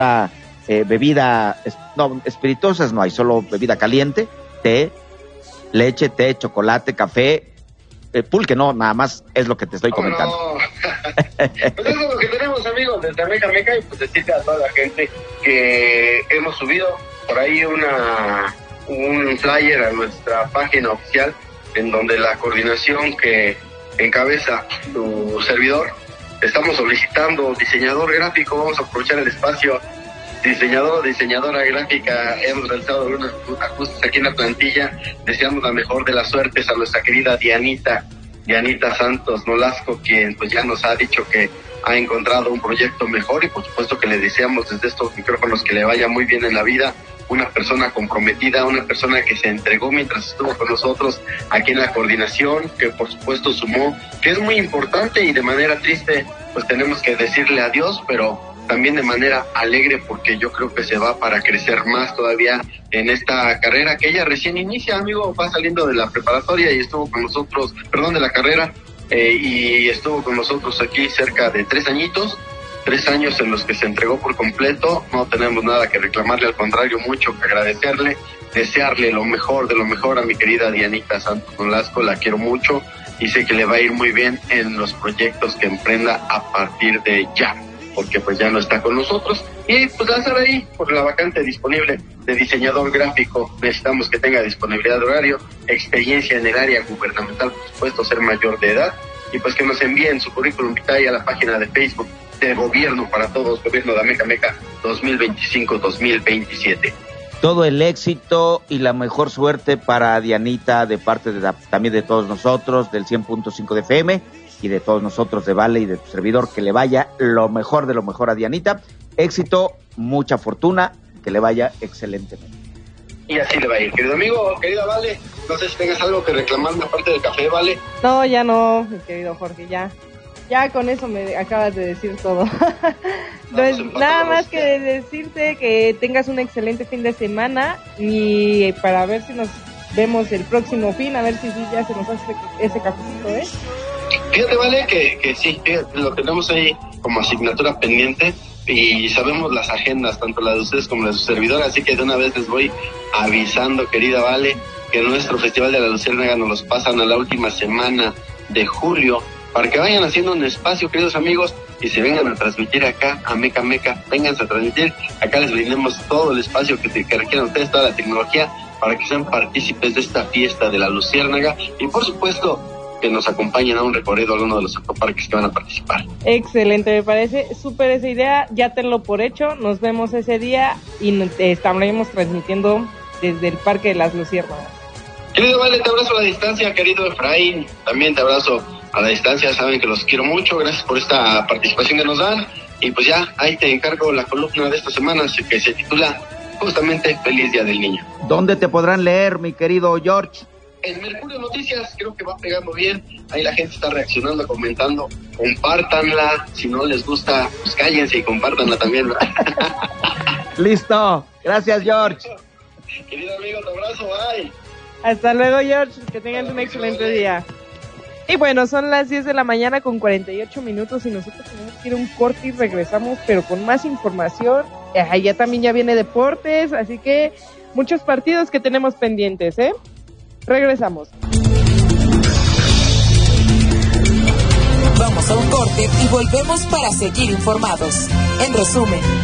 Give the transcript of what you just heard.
bebida, no, espirituosas no hay, solo bebida caliente, té, leche, té, chocolate, café, pulque no, nada más es lo que te estoy comentando. No. Pues eso es lo que tenemos, amigos, desde Ameca Meca, y pues decirle a toda la gente que hemos subido por ahí un flyer a nuestra página oficial, en donde la coordinación que encabeza tu servidor, estamos solicitando diseñador gráfico. Vamos a aprovechar el espacio. Diseñador o diseñadora gráfica, hemos realizado unos ajustes aquí en la plantilla. Deseamos la mejor de las suertes a nuestra querida Dianita Santos Nolasco, quien pues ya nos ha dicho que ha encontrado un proyecto mejor, y por supuesto que le deseamos desde estos micrófonos que le vaya muy bien en la vida. Una persona comprometida, una persona que se entregó mientras estuvo con nosotros aquí en la coordinación, que por supuesto sumó, que es muy importante, y de manera triste pues tenemos que decirle adiós, pero también de manera alegre, porque yo creo que se va para crecer más todavía en esta carrera que ella recién inicia, amigo. Va saliendo de la preparatoria y estuvo con nosotros, de la carrera, y estuvo con nosotros aquí cerca de 3 añitos, 3 años en los que se entregó por completo. No tenemos nada que reclamarle, al contrario, mucho que agradecerle, desearle lo mejor de lo mejor a mi querida Dianita Santos Nolasco. La quiero mucho y sé que le va a ir muy bien en los proyectos que emprenda a partir de ya, porque pues ya no está con nosotros, y pues lanzar ahí por la vacante disponible de diseñador gráfico. Necesitamos que tenga disponibilidad de horario, experiencia en el área gubernamental, por supuesto, ser mayor de edad, y pues que nos envíen su currículum vitae a la página de Facebook de Gobierno para Todos, Gobierno de Ameca Meca 2025-2027. Todo el éxito y la mejor suerte para Dianita, de parte también de todos nosotros del 100.5 de FM y de todos nosotros de Vale y de tu servidor. Que le vaya lo mejor de lo mejor a Dianita. Éxito, mucha fortuna, que le vaya excelentemente. Y así le va a ir, querido amigo, querida Vale. No sé si tengas algo que reclamarme aparte del café, Vale. No, ya no, mi querido Jorge, ya con eso me acabas de decir todo. Pues nada más que decirte que tengas un excelente fin de semana, y para ver si nos vemos el próximo fin, a ver si ya se nos hace ese cafecito, ¿eh? Fíjate, Vale, que sí, fíjate, lo tenemos ahí como asignatura pendiente, y sabemos las agendas, tanto las de ustedes como las de su servidor, así que de una vez les voy avisando, querida Vale, que nuestro Festival de la Luciérnaga nos los pasan a la última semana de julio, para que vayan haciendo un espacio, queridos amigos, y se vengan a transmitir acá a Meca Meca. Vénganse a transmitir, acá les brindemos todo el espacio que requieran ustedes, toda la tecnología, para que sean partícipes de esta fiesta de la Luciérnaga, y por supuesto que nos acompañen a un recorrido a alguno de los autoparques que van a participar. Excelente, me parece súper esa idea, ya tenlo por hecho. Nos vemos ese día y estaremos transmitiendo desde el Parque de las Luciérnagas. Querido Vale, te abrazo a la distancia. Querido Efraín, también te abrazo a la distancia. Saben que los quiero mucho, gracias por esta participación que nos dan, y pues ya ahí te encargo la columna de esta semana, que se titula justamente Feliz Día del Niño. ¿Dónde te podrán leer, mi querido George? En Mercurio Noticias, creo que va pegando bien. Ahí la gente está reaccionando, comentando. Compártanla. Si no les gusta, pues cállense y compártanla también, ¿verdad? Listo. Gracias, George. Querido amigo, te abrazo. Bye. Hasta luego, George. Que tengan un excelente día. Y bueno, son las 10 de la mañana con 48 minutos, y nosotros tenemos que ir a un corte y regresamos, pero con más información. Ya también ya viene deportes, así que muchos partidos que tenemos pendientes, ¿eh? Regresamos. Vamos a un corte y volvemos para seguir informados. En resumen,